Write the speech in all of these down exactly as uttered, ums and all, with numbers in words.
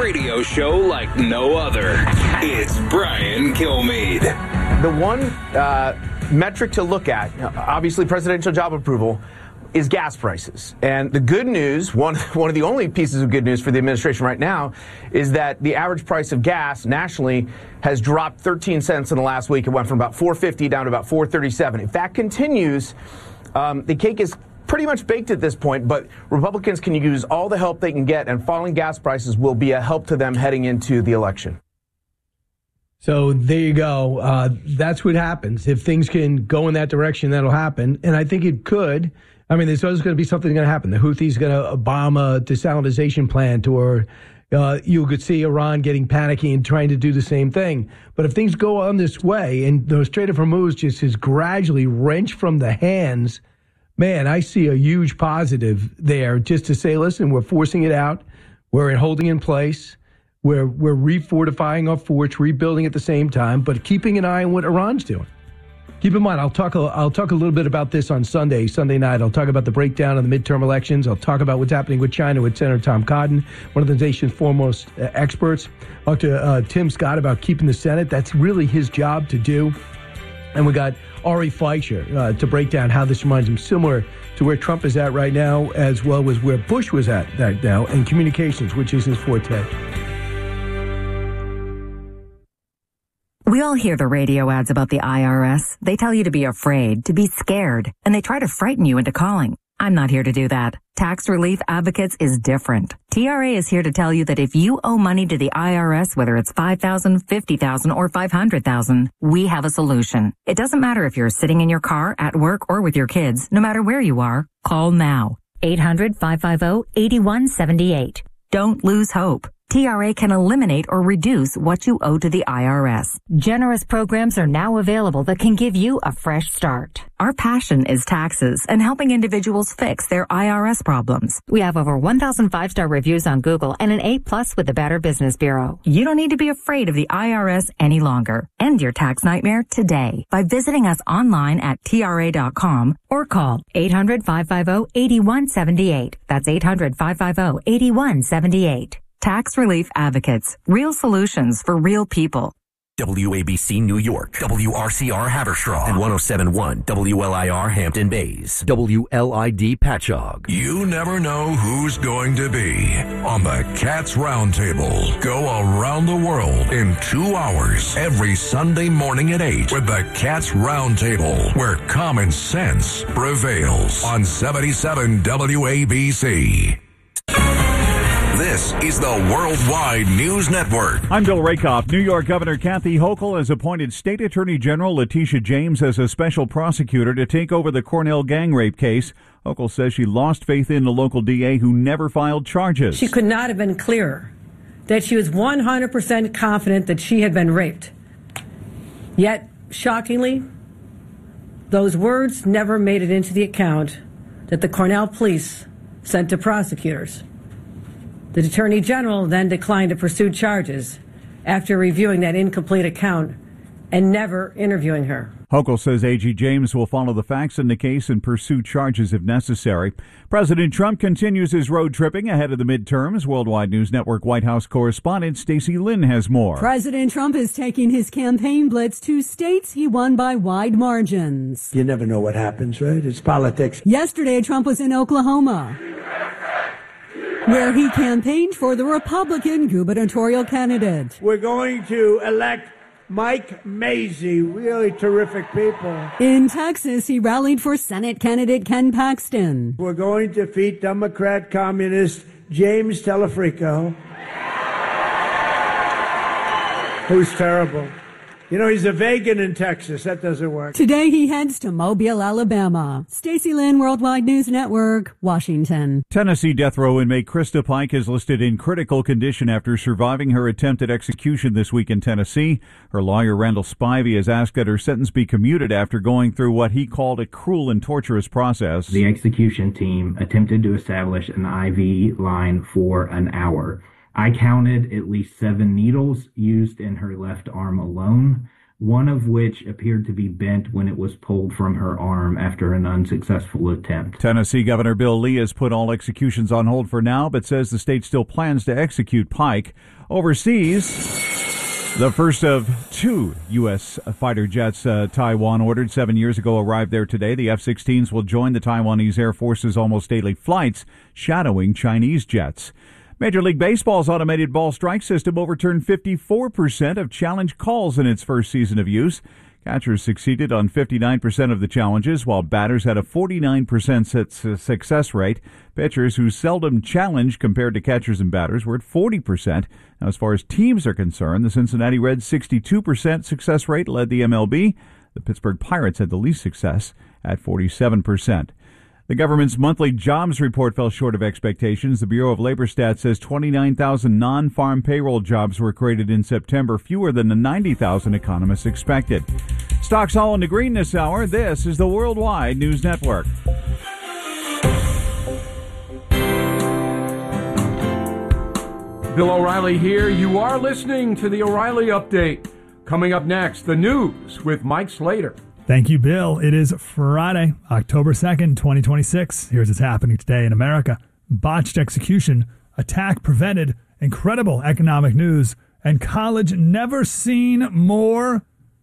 radio show like no other. It's Brian Kilmeade. The one uh, metric to look at, obviously presidential job approval, is gas prices. And the good news, one, one of the only pieces of good news for the administration right now, is that the average price of gas nationally has dropped thirteen cents in the last week. It went from about four fifty down to about four thirty-seven. If that continues, um, the cake is pretty much baked at this point, but Republicans can use all the help they can get, and falling gas prices will be a help to them heading into the election. So there you go. Uh, that's what happens. If things can go in that direction, that'll happen. And I think it could. I mean, there's always going to be something going to happen. The Houthis going to bomb a desalinization plant, or uh, you could see Iran getting panicky and trying to do the same thing. But if things go on this way, and the Strait of Hormuz just is gradually wrenched from the hands, man, I see a huge positive there, just to say, listen, we're forcing it out. We're holding in place. We're, we're refortifying our forts, rebuilding at the same time, but keeping an eye on what Iran's doing. Keep in mind, I'll talk, a, I'll talk a little bit about this on Sunday, Sunday night. I'll talk about the breakdown of the midterm elections. I'll talk about what's happening with China with Senator Tom Cotton, one of the nation's foremost uh, experts. I'll talk to uh, Tim Scott about keeping the Senate. That's really his job to do. And we got Ari Fleischer uh, to break down how this reminds him similar to where Trump is at right now, as well as where Bush was at right now, and communications, which is his forte. We all hear the radio ads about the I R S. They tell you to be afraid, to be scared, and they try to frighten you into calling. I'm not here to do that. Tax Relief Advocates is different. T R A is here to tell you that if you owe money to the I R S, whether it's five thousand dollars, fifty thousand dollars, or five hundred thousand dollars, we have a solution. It doesn't matter if you're sitting in your car, at work, or with your kids. No matter where you are, call now. eight hundred, five five zero, eight one seven eight. Don't lose hope. T R A can eliminate or reduce what you owe to the I R S. Generous programs are now available that can give you a fresh start. Our passion is taxes and helping individuals fix their I R S problems. We have over one thousand five-star reviews on Google and an A plus with the Better Business Bureau. You don't need to be afraid of the I R S any longer. End your tax nightmare today by visiting us online at T R A dot com or call eight hundred, five five zero, eight one seven eight. That's eight hundred, five five zero, eight one seven eight. Tax Relief Advocates. Real solutions for real people. W A B C New York, W R C R Haverstraw, and one oh seven point one W L I R Hampton Bays, W L I D Patchogue. You never know who's going to be on the Cats Roundtable. Go around the world in two hours every Sunday morning at eight with the Cats Roundtable, where common sense prevails on seventy-seven W A B C. This is the Worldwide News Network. I'm Bill Rakoff. New York Governor Kathy Hochul has appointed State Attorney General Letitia James as a special prosecutor to take over the Cornell gang rape case. Hochul says she lost faith in the local D A who never filed charges. She could not have been clearer that she was one hundred percent confident that she had been raped. Yet, shockingly, those words never made it into the account that the Cornell police sent to prosecutors. The Attorney General then declined to pursue charges after reviewing that incomplete account and never interviewing her. Hochul says A G James will follow the facts in the case and pursue charges if necessary. President Trump continues his road tripping ahead of the midterms. Worldwide News Network White House correspondent Stacey Lynn has more. President Trump is taking his campaign blitz to states he won by wide margins. You never know what happens, right? It's politics. Yesterday, Trump was in Oklahoma, where he campaigned for the Republican gubernatorial candidate. We're going to elect Mike Mazzei, really terrific people. In Texas, he rallied for Senate candidate Ken Paxton. We're going to defeat Democrat communist James Telefrico, who's terrible. You know, he's a vegan in Texas. That doesn't work. Today he heads to Mobile, Alabama. Stacey Lynn, Worldwide News Network, Washington. Tennessee death row inmate Krista Pike is listed in critical condition after surviving her attempted execution this week in Tennessee. Her lawyer, Randall Spivey, has asked that her sentence be commuted after going through what he called a cruel and torturous process. The execution team attempted to establish an I V line for an hour. I counted at least seven needles used in her left arm alone. one of which appeared to be bent when it was pulled from her arm after an unsuccessful attempt. Tennessee Governor Bill Lee has put all executions on hold for now, but says the state still plans to execute Pike. Overseas, the first of two U S fighter jets uh, Taiwan ordered seven years ago arrived there today. The F sixteens will join the Taiwanese Air Force's almost daily flights, shadowing Chinese jets. Major League Baseball's automated ball strike system overturned fifty-four percent of challenge calls in its first season of use. Catchers succeeded on fifty-nine percent of the challenges, while batters had a forty-nine percent success rate. Pitchers, who seldom challenged compared to catchers and batters, were at forty percent. Now, as far as teams are concerned, the Cincinnati Reds' sixty-two percent success rate led the M L B. The Pittsburgh Pirates had the least success at forty-seven percent. The government's monthly jobs report fell short of expectations. The Bureau of Labor Stats says twenty-nine thousand non-farm payroll jobs were created in September, fewer than the ninety thousand economists expected. Stocks all in the green this hour. This is the Worldwide News Network. Bill O'Reilly here. You are listening to the O'Reilly Update. Coming up next, the news with Mike Slater. Thank you, Bill. It is Friday, October second, twenty twenty-six. Here's what's happening today in America. Botched execution, attack prevented, incredible economic news, and college never seen more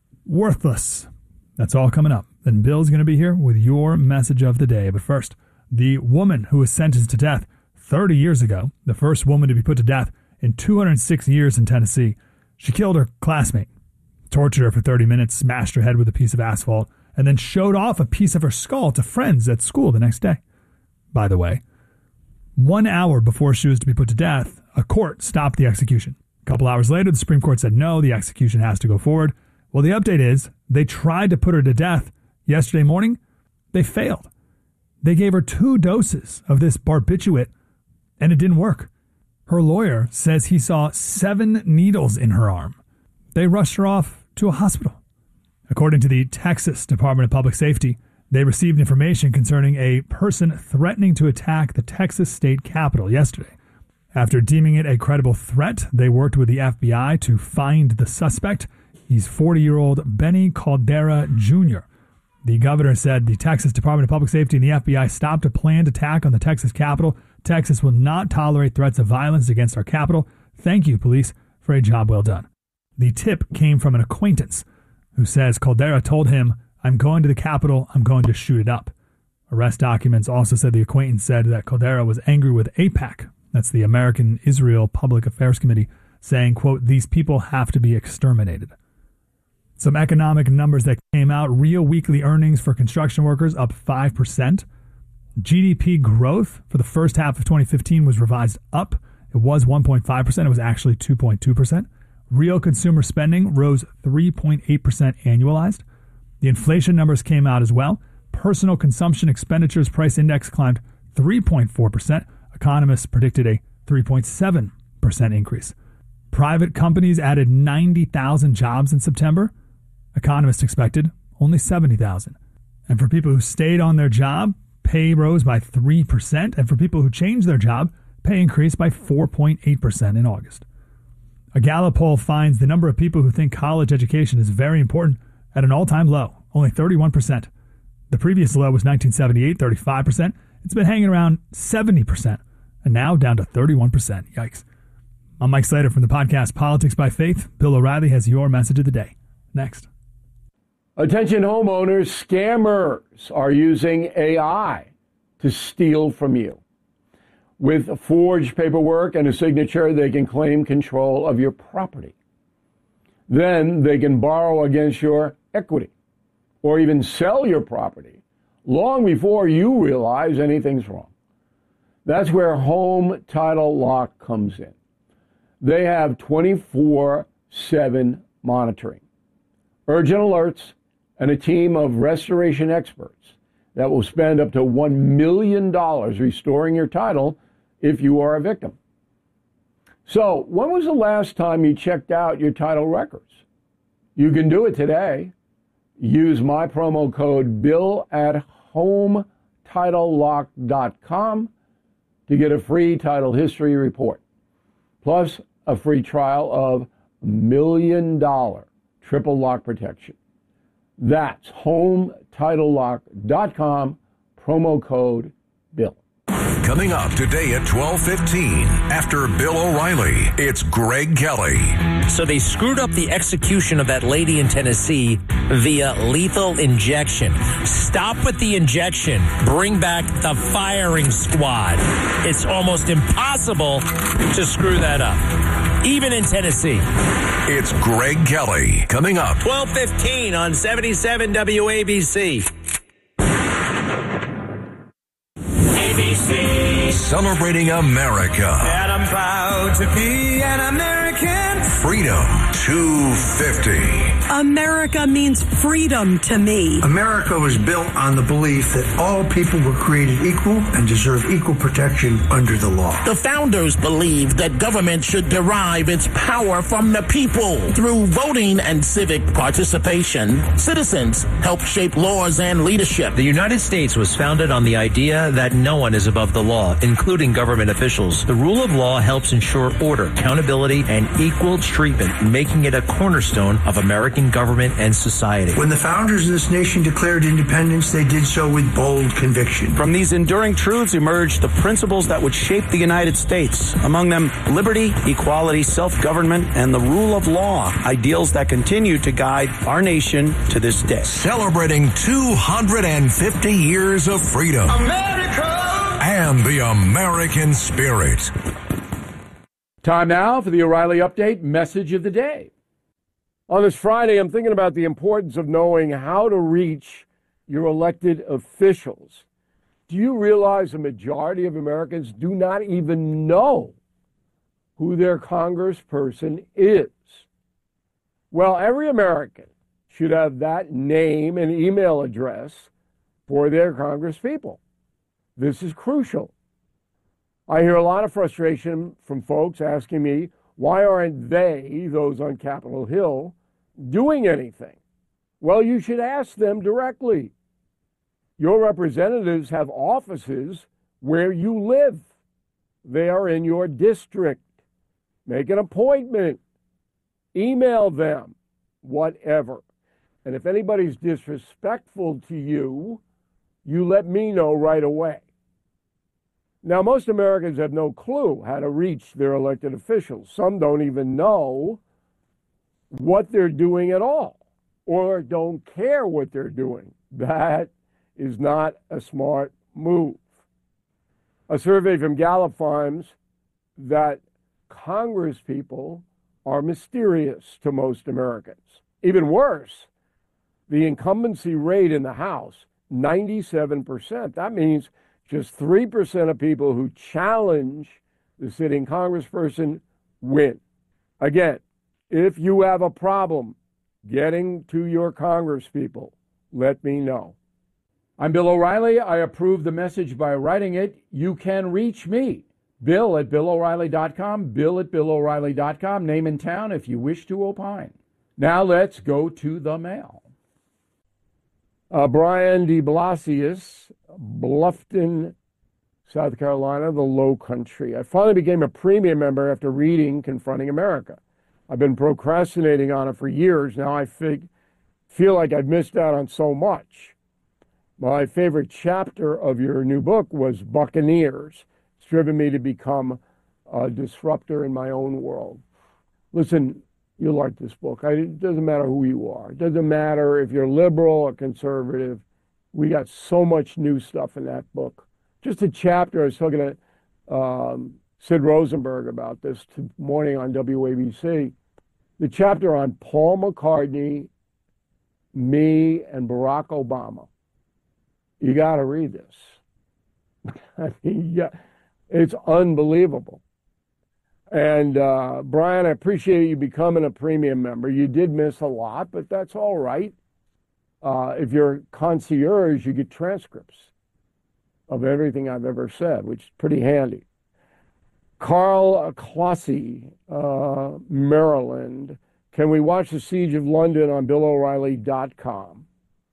worthless. That's all coming up. And Bill's going to be here with your message of the day. But first, the woman who was sentenced to death thirty years ago, the first woman to be put to death in two hundred six years in Tennessee, she killed her classmate. Tortured her for thirty minutes, smashed her head with a piece of asphalt, and then showed off a piece of her skull to friends at school the next day. By the way, one hour before she was to be put to death, a court stopped the execution. A couple hours later, the Supreme Court said no, the execution has to go forward. Well, the update is they tried to put her to death yesterday morning. They failed. They gave her two doses of this barbiturate, and it didn't work. Her lawyer says he saw seven needles in her arm. They rushed her off to a hospital. According to the Texas Department of Public Safety, they received information concerning a person threatening to attack the Texas state capitol yesterday. After deeming it a credible threat, they worked with the F B I to find the suspect. He's forty-year-old Benny Caldera Junior The governor said the Texas Department of Public Safety and the F B I stopped a planned attack on the Texas capitol. Texas will not tolerate threats of violence against our capital. Thank you, police, for a job well done. The tip came from an acquaintance who says Caldera told him, I'm going to the Capitol, I'm going to shoot it up. Arrest documents also said the acquaintance said that Caldera was angry with AIPAC, that's the American Israel Public Affairs Committee, saying, quote, these people have to be exterminated. Some economic numbers that came out, real weekly earnings for construction workers up five percent. G D P growth for the first half of twenty fifteen was revised up. It was one point five percent, it was actually two point two percent. Real consumer spending rose three point eight percent annualized. The inflation numbers came out as well. Personal consumption expenditures price index climbed three point four percent. Economists predicted a three point seven percent increase. Private companies added ninety thousand jobs in September. Economists expected only seventy thousand. And for people who stayed on their job, pay rose by three percent. And for people who changed their job, pay increased by four point eight percent in August. A Gallup poll finds the number of people who think college education is very important at an all-time low, only thirty-one percent. The previous low was nineteen seventy-eight, thirty-five percent. It's been hanging around seventy percent, and now down to thirty-one percent. Yikes. I'm Mike Slater from the podcast Politics by Faith. Bill O'Reilly has your message of the day. Next. Attention homeowners, scammers are using A I to steal from you. With forged paperwork and a signature, they can claim control of your property. Then they can borrow against your equity or even sell your property long before you realize anything's wrong. That's where Home Title Lock comes in. They have twenty-four seven monitoring, urgent alerts, and a team of restoration experts that will spend up to one million dollars restoring your title if you are a victim. So, when was the last time you checked out your title records? You can do it today. Use my promo code BILL at home title lock dot com to get a free title history report, plus a free trial of million dollar triple lock protection. That's home title lock dot com, promo code Bill. Coming up today at twelve fifteen, after Bill O'Reilly, it's Greg Kelly. So they screwed up the execution of that lady in Tennessee via lethal injection. Stop with the injection. Bring back the firing squad. It's almost impossible to screw that up, even in Tennessee. It's Greg Kelly. Coming up. twelve fifteen on seventy-seven W A B C. A B C. Celebrating America. And I'm proud to be an American. Freedom two fifty. America means freedom to me. America was built on the belief that all people were created equal and deserve equal protection under the law. The founders believed that government should derive its power from the people. Through voting and civic participation, citizens help shape laws and leadership. The United States was founded on the idea that no one is above the law, including government officials. The rule of law helps ensure order, accountability, and equal treatment, making it a cornerstone of American government and society. When the founders of this nation declared independence, they did so with bold conviction. From these enduring truths emerged the principles that would shape the United States. Among them, liberty, equality, self-government, and the rule of law, ideals that continue to guide our nation to this day. Celebrating two hundred fifty years of freedom. America! And the American spirit. Time now for the O'Reilly Update Message of the Day. On this Friday, I'm thinking about the importance of knowing how to reach your elected officials. Do you realize the majority of Americans do not even know who their congressperson is? Well, every American should have that name and email address for their congresspeople. This is crucial. I hear a lot of frustration from folks asking me, why aren't they, those on Capitol Hill, doing anything? Well, you should ask them directly. Your representatives have offices where you live. They are in your district. Make an appointment. Email them, whatever. And if anybody's disrespectful to you, you let me know right away. Now, most Americans have no clue how to reach their elected officials. Some don't even know what they're doing at all, or don't care what they're doing. That is not a smart move. A survey from Gallup finds that Congress people are mysterious to most Americans. Even worse, the incumbency rate in the House, ninety-seven percent. That means just three percent of people who challenge the sitting congressperson win. Again, if you have a problem getting to your congresspeople, let me know. I'm Bill O'Reilly. I approve the message by writing it. You can reach me, Bill at Bill O'Reilly dot com, Bill at Bill O'Reilly dot com, name and town if you wish to opine. Now let's go to the mail. Uh, Brian de Blasius, Bluffton, South Carolina, the Low Country. I finally became a premium member after reading Confronting America. I've been procrastinating on it for years. Now I fig- feel like I've missed out on so much. My favorite chapter of your new book was Buccaneers. It's driven me to become a disruptor in my own world. Listen, you'll like this book. I, it doesn't matter who you are. It doesn't matter if you're liberal or conservative. We got so much new stuff in that book. Just a chapter, I was talking to um, Sid Rosenberg about this morning on W A B C. The chapter on Paul McCartney, me, and Barack Obama. You got to read this. I mean, yeah, it's unbelievable. And uh, Brian, I appreciate you becoming a premium member. You did miss a lot, but that's all right. Uh, if you're a concierge, you get transcripts of everything I've ever said, which is pretty handy. Carl Clossy, uh, Maryland. Can we watch the Siege of London on Bill O'Reilly dot com?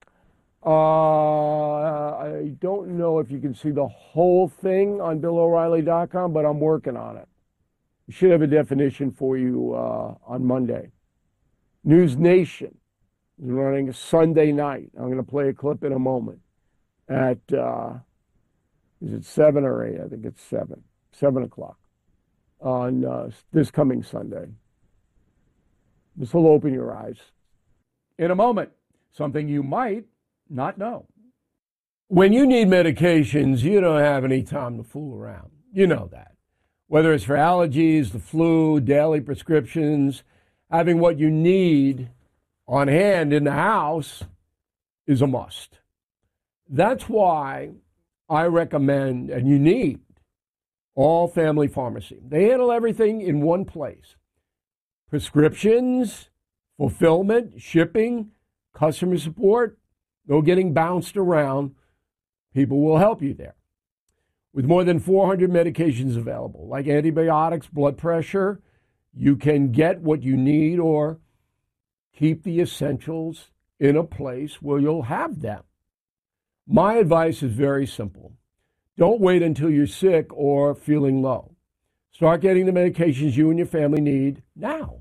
Uh, I don't know if you can see the whole thing on Bill O'Reilly dot com, but I'm working on it. We should have a definition for you uh, on Monday. News Nation is running a Sunday night. I'm going to play a clip in a moment at, uh, is it seven or eight? I think it's seven. seven o'clock on uh, this coming Sunday. This will open your eyes. In a moment, something you might not know. When you need medications, you don't have any time to fool around. You know that. Whether it's for allergies, the flu, daily prescriptions, having what you need on hand in the house is a must. That's why I recommend, and you need, All Family Pharmacy. They handle everything in one place. Prescriptions, fulfillment, shipping, customer support, no getting bounced around. People will help you there. With more than four hundred medications available, like antibiotics, blood pressure, you can get what you need or keep the essentials in a place where you'll have them. My advice is very simple. Don't wait until you're sick or feeling low. Start getting the medications you and your family need now,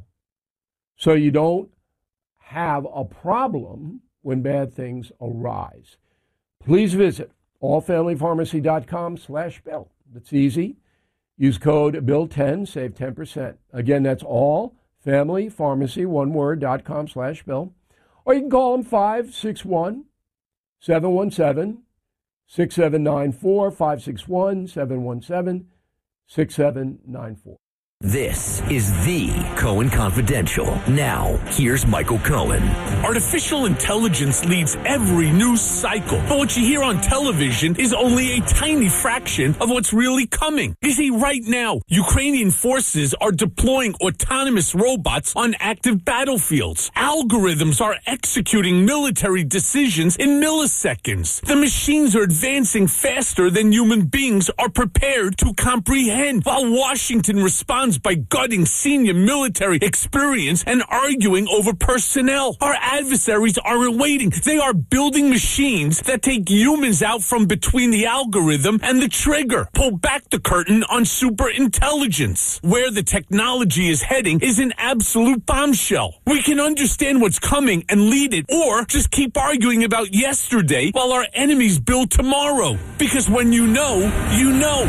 so you don't have a problem when bad things arise. Please visit allfamilypharmacy.com slash bill. That's easy. Use code bill ten, save ten percent. Again, that's allfamilypharmacy, one word, dot com slash bill. Or you can call them five six one, seven one seven, six seven nine four, five six one, seven one seven, six seven nine four. This is the Cohen Confidential. Now, here's Michael Cohen. Artificial intelligence leads every news cycle, but what you hear on television is only a tiny fraction of what's really coming. You see, right now, Ukrainian forces are deploying autonomous robots on active battlefields. Algorithms are executing military decisions in milliseconds. The machines are advancing faster than human beings are prepared to comprehend, while Washington responds by gutting senior military experience and arguing over personnel. Our adversaries aren't waiting. They are building machines that take humans out from between the algorithm and the trigger. Pull back the curtain on super intelligence. Where the technology is heading is an absolute bombshell. We can understand what's coming and lead it, or just keep arguing about yesterday while our enemies build tomorrow. Because when you know, you know.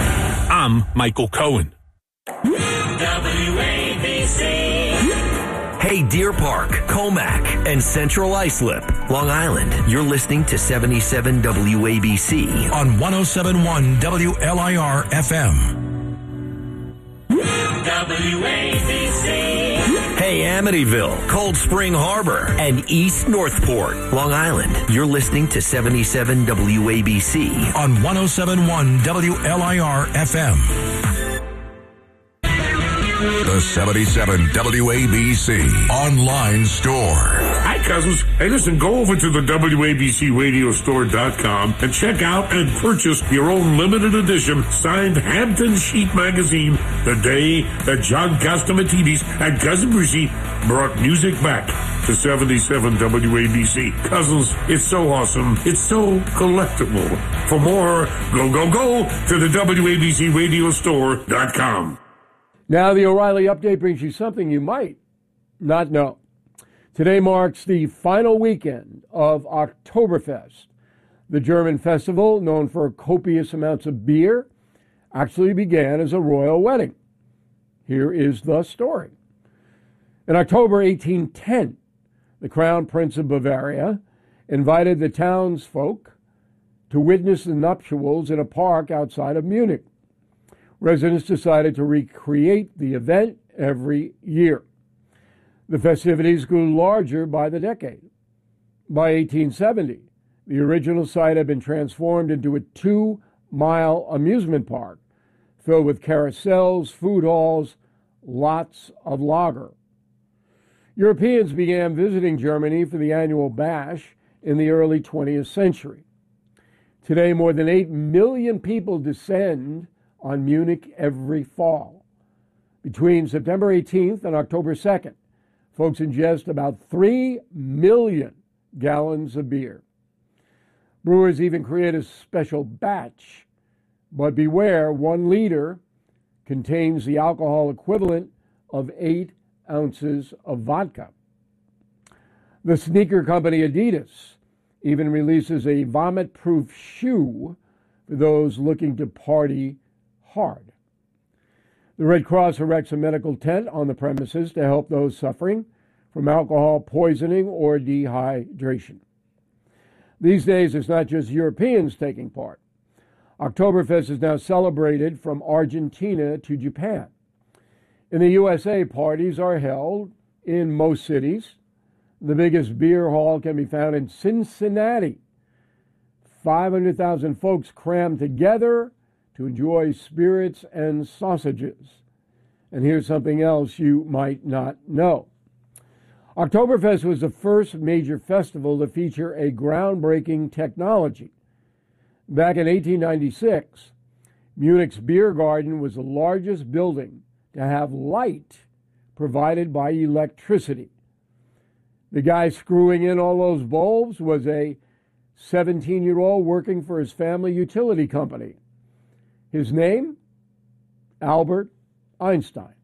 I'm Michael Cohen. W A B C. Hey, Deer Park, Comac, and Central Islip, Long Island. You're listening to seventy-seven W A B C on one oh seven point one W L I R F M. W A B C. Hey, Amityville, Cold Spring Harbor, and East Northport, Long Island. You're listening to seventy-seven W A B C on one oh seven point one W L I R F M. The seventy-seven W A B C online store. Hi, cousins. Hey, listen, go over to the W A B C radio store dot com and check out and purchase your own limited edition signed Hampton Sheet magazine, the day that John Catsimatidis and Cousin Brucey brought music back to seventy-seven W A B C. Cousins, it's so awesome. It's so collectible. For more, go, go, go to the W A B C radio store dot com. Now, the O'Reilly Update brings you something you might not know. Today marks the final weekend of Oktoberfest. The German festival, known for copious amounts of beer, actually began as a royal wedding. Here is the story. In October eighteen ten, the Crown Prince of Bavaria invited the townsfolk to witness the nuptials in a park outside of Munich. Residents decided to recreate the event every year. The festivities grew larger by the decade. By eighteen seventy, the original site had been transformed into a two-mile amusement park filled with carousels, food halls, lots of lager. Europeans began visiting Germany for the annual bash in the early twentieth century. Today, more than eight million people descend on Munich every fall. Between September eighteenth and October second, folks ingest about three million gallons of beer. Brewers even create a special batch, but beware, one liter contains the alcohol equivalent of eight ounces of vodka. The sneaker company Adidas even releases a vomit-proof shoe for those looking to party hard. The Red Cross erects a medical tent on the premises to help those suffering from alcohol poisoning or dehydration. These days, it's not just Europeans taking part. Oktoberfest is now celebrated from Argentina to Japan. In the U S A, parties are held in most cities. The biggest beer hall can be found in Cincinnati. five hundred thousand folks crammed together to enjoy spirits and sausages. And here's something else you might not know. Oktoberfest was the first major festival to feature a groundbreaking technology. Back in eighteen ninety-six, Munich's beer garden was the largest building to have light provided by electricity. The guy screwing in all those bulbs was a seventeen-year-old working for his family utility company. His name? Albert Einstein.